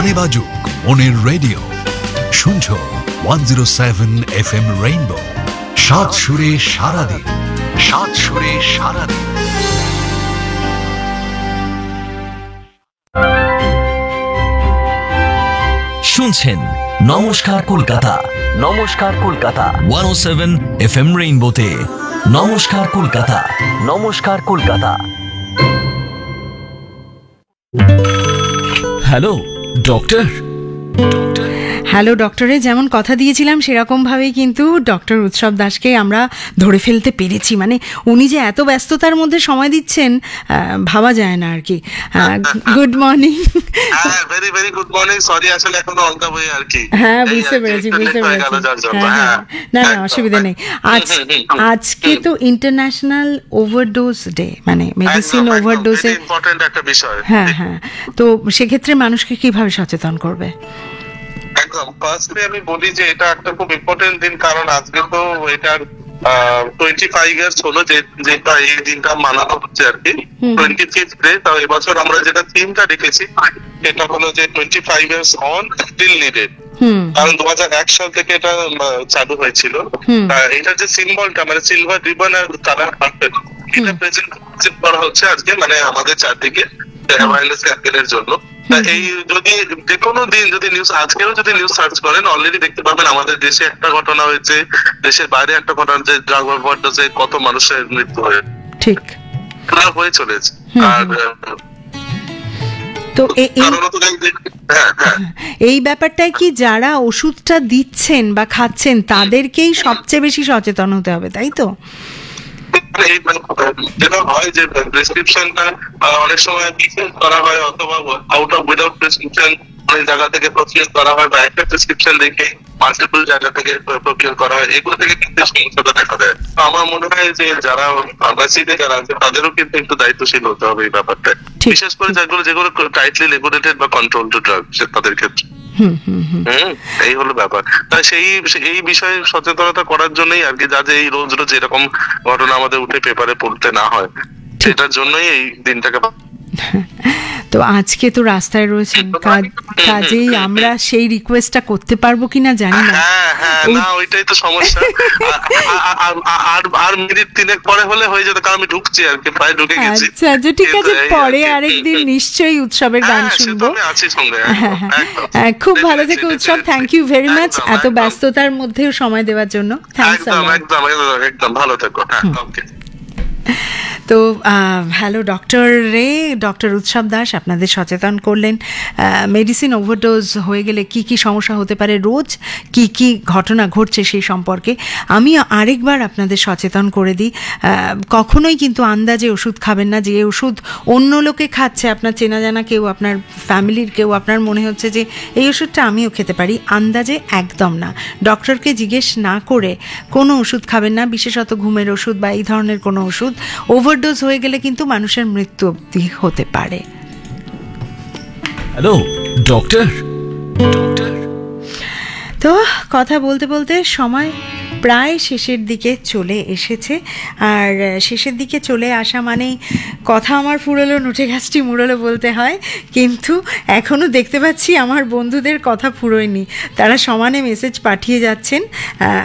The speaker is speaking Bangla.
গানে বাজুক মনের রেডিও, শুনছো 107 FM রেইনবো, সাত সুরে সারাদিন, সাত সুরে সারাদিন। শুনছেন নমস্কার কলকাতা, নমস্কার কলকাতা 107 FM রেইনবোতে। নমস্কার কলকাতা, নমস্কার কলকাতা। Hello doctor. হ্যালো ডক্টরে যেমন কথা দিয়েছিলাম সেরকমভাবেই কিন্তু ডক্টর উৎসব দাসকে আমরা ধরে ফেলতে পেরেছি। মানে উনি যে এত ব্যস্ততার মধ্যে সময় দিচ্ছেন ভাবা যায় না আর কি। Good morning. Very very good morning. Sorry আসলে এখনো অন দ্য ওয়ে আর কি। হ্যাঁ বুঝতে পেরেছি। না অসুবিধা নেই। আজকে তো ইন্টারন্যাশনাল ওভারডোজ ডে, মানে মেডিসিন ওভারডোজে ইম্পর্টেন্ট একটা বিষয়। হ্যাঁ, তো সেক্ষেত্রে মানুষকে কিভাবে সচেতন করবে? একদম ফার্স্টলি আমি বলি যে এটা একটা খুব ইম্পর্টেন্ট দিন, কারণ আজকে তো এটার 25 ইয়ার্স হলো যেটা এই দিনটা মানানো হচ্ছে আর কি, 25th ডে। তো এবছর আমরা যেটা থিমটা রেখেছি এটা হলো যে 25 ইয়ার্স অন স্টিল নিডেড, কারণ 2001 সাল থেকে এটা চালু হয়েছিল। এটার যে সিম্বলটা মানে সিলভার রিবন আর কালার কার্পেট, এটা প্রেজেন্ট করা হচ্ছে আজকে মানে আমাদের চারদিকে অ্যাওয়ারনেস ক্যাম্পেইনের জন্য। এই যদি যে কোনো দিন যদি নিউজ, আজকেও যদি নিউজ সার্চ করেন অলরেডি দেখতে পাবেন আমাদের দেশে একটা ঘটনা হয়েছে, দেশের বাইরে একটা ঘটনা হচ্ছে, ড্রাগ ওভারডোজে কত মানুষের মৃত্যু হয়ে ঠিক হয়ে চলেছে। আর তো এই ব্যাপারটায় কি যারা ওষুধটা দিচ্ছেন বা খাচ্ছেন তাদেরকেই সবচেয়ে বেশি সচেতন হতে হবে, তাই তো? যেটা হয় যে প্রেসক্রিপশনটা অনেক সময় করা হয় অথবা আউট অফ উইদাউট প্রেসক্রিপশন অনেক জায়গা থেকে প্রক্রিয়া করা হয়, বা একটা প্রেসক্রিপশন দেখে মাল্টিপল জায়গা থেকে প্রক্রিয়া করা হয়, এগুলো থেকে কিন্তু সমস্যাটা দেখা দেয়। আমার মনে হয় যে যারা ফার্মাসিতে যারা আছে তাদেরও কিন্তু একটু দায়িত্বশীল হতে হবে এই ব্যাপারটা, বিশেষ করে যেগুলো টাইটলি রেগুলেটেড বা কন্ট্রোলড ড্রাগ তাদের ক্ষেত্রে। এই হলো ব্যাপার। তাই এই বিষয়ে সচেতনতা করার জন্যই আর কি, যাতে এই রোজ রোজ এরকম ঘটনা আমাদের উঠে পেপারে পড়তে না হয়, সেটার জন্যই এই দিনটাকে। তো আজকে তো রাস্তায় রয়েছেন, কাজেই আমরা সেই রিকোয়েস্টটা করতে পারবো কিনা জানি না। না ওইটাই তো সমস্যা। আর মিনিট 3 পরে হলে হয়ে যেত, কারণ আমি ঢুকছি আর কি, প্রায় ঢুকে গেছি। আচ্ছা ঠিক আছে, পরে আরেকদিন নিশ্চয়ই উৎসবের গান শুনবো। খুব ভালো থেকে উৎসব, থ্যাংক ইউ ভেরি মাচ এত ব্যস্ততার মধ্যেও সময় দেওয়ার জন্য। একদম ভালো থেকো। ওকে। তো হ্যালো ডক্টর উৎসব দাস আপনাদের সচেতন করলেন মেডিসিন ওভারডোজ হয়ে গেলে কি কি সমস্যা হতে পারে, রোজ কি কি ঘটনা ঘটছে সেই সম্পর্কে। আমি আরেকবার আপনাদের সচেতন করে দিই, কখনোই কিন্তু আন্দাজে ওষুধ খাবেন না। যে ওষুধ অন্য লোকে খাচ্ছে, আপনার চেনা জানা কেউ, আপনার ফ্যামিলির কেউ, আপনার মনে হচ্ছে যে এই ওষুধটা আমিও খেতে পারি, আন্দাজে একদম না। ডক্টরকে জিজ্ঞেস না করে কোনো ওষুধ খাবেন না, বিশেষত ঘুমের ওষুধ বা এই ধরনের কোনো ওষুধ। ওভারডোজ হয়ে গেলে কিন্তু মানুষের মৃত্যু অবধি হতে পারে। Hello doctor. তো কথা বলতে বলতে সময় প্রায় শেষের দিকে চলে এসেছে, আর শেষের দিকে চলে আসা মানেই কথা আমার ফুরোলো নোটে গাছটি মুড়োলো বলতে হয়, কিন্তু এখনও দেখতে পাচ্ছি আমার বন্ধুদের কথা ফুরোয়নি, তারা সমানে মেসেজ পাঠিয়ে যাচ্ছেন।